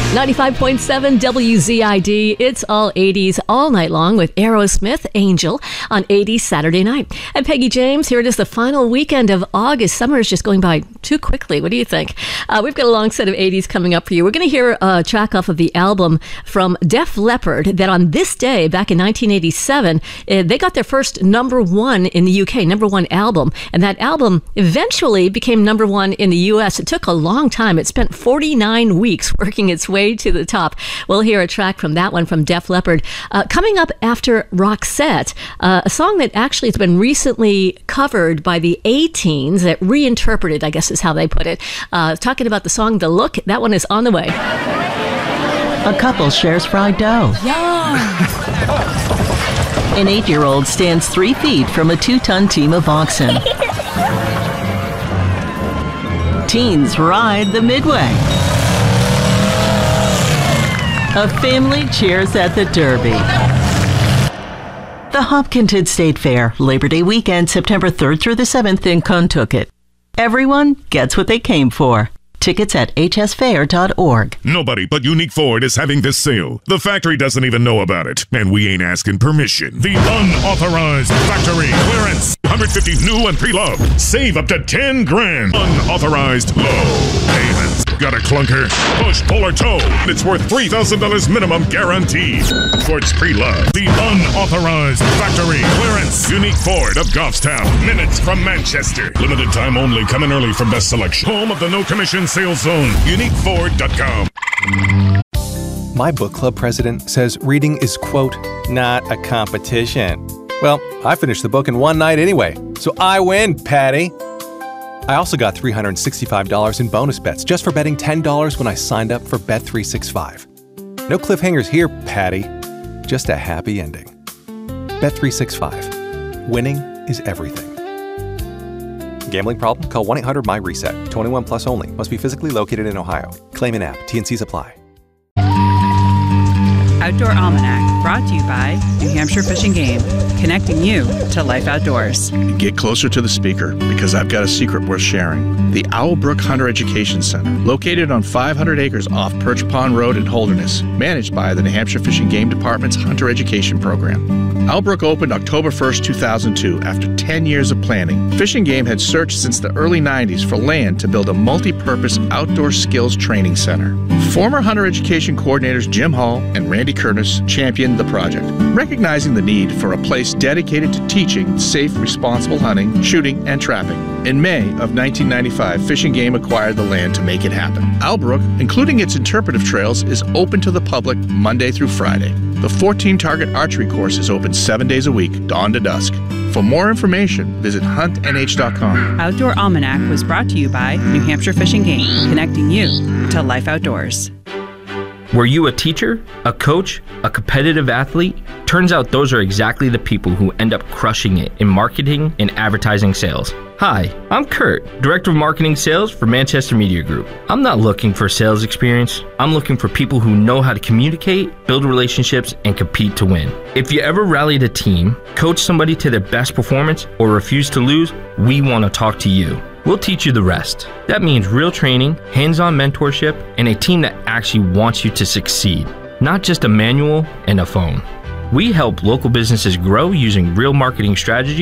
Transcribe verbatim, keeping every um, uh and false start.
ninety-five point seven W Z I D. It's all eighties all night long with Aerosmith, Angel, on eighties Saturday night. I'm Peggy James. Here it is, the final weekend of August. Summer is just going by too quickly. What do you think? Uh, we've got a long set of eighties coming up for you. We're going to hear a track off of the album from Def Leppard that on this day, back in nineteen eighty-seven, uh, they got their first number one in the U K, number one album. And that album eventually became number one in the U S. It took a long time. It spent forty-nine weeks working its way to the top. We'll hear a track from that one from Def Leppard. Uh, coming up after Roxette, uh, a song that actually has been recently covered by the A-Teens, that reinterpreted, I guess is how they put it. Uh, talking about the song The Look, that one is on the way. A couple shares fried dough. Yeah. An eight-year-old stands three feet from a two-ton team of oxen. Teens ride the Midway. A family cheers at the Derby. The Hopkinton State Fair, Labor Day weekend, September third through the seventh in Contoocook. Everyone gets what they came for. Tickets at h s fair dot org. Nobody but Unique Ford is having this sale. The factory doesn't even know about it, and we ain't asking permission. The unauthorized factory clearance. one hundred fifty new and pre-loved. Save up to ten grand. Unauthorized low payments. Got a clunker? Push, pull, or tow. It's worth three thousand dollars minimum guaranteed. Ford's pre-loved. The unauthorized factory clearance. Unique Ford of Goffstown. Minutes from Manchester. Limited time only. Coming early for best selection. Home of the no commission sales zone. unique ford dot com. My book club president says reading is, quote, not a competition. Well, I finished the book in one night anyway, so I win, Patty. I also got three hundred sixty-five dollars in bonus bets just for betting ten dollars when I signed up for Bet three sixty-five. No cliffhangers here, Patty. Just a happy ending. Bet three sixty-five. Winning is everything. Gambling problem? Call one eight hundred M Y reset. twenty-one plus only. Must be physically located in Ohio. Claim in app. T and C's apply. Outdoor Almanac, brought to you by New Hampshire Fish and Game, connecting you to life outdoors. Get closer to the speaker, because I've got a secret worth sharing. The Owlbrook Hunter Education Center, located on five hundred acres off Perch Pond Road in Holderness, managed by the New Hampshire Fish and Game Department's Hunter Education Program. Owlbrook opened October first, two thousand two, after ten years of planning. Fish and Game had searched since the early nineties for land to build a multi-purpose outdoor skills training center. Former Hunter Education coordinators Jim Hall and Randy Curtis championed the project, recognizing the need for a place dedicated to teaching safe, responsible hunting, shooting, and trapping. In May of nineteen ninety-five, Fish and Game acquired the land to make it happen. Owlbrook, including its interpretive trails, is open to the public Monday through Friday. The fourteen target archery course is open seven days a week, dawn to dusk. For more information, visit hunt n h dot com. Outdoor Almanac was brought to you by New Hampshire Fish and Game, connecting you to life outdoors. Were you a teacher, a coach, a competitive athlete? Turns out those are exactly the people who end up crushing it in marketing and advertising sales. Hi, I'm Kurt, Director of Marketing Sales for Manchester Media Group. I'm not looking for sales experience. I'm looking for people who know how to communicate, build relationships, and compete to win. If you ever rallied a team, coach somebody to their best performance, or refuse to lose, we want to talk to you. We'll teach you the rest. That means real training, hands-on mentorship, and a team that actually wants you to succeed, not just a manual and a phone. We help local businesses grow using real marketing strategies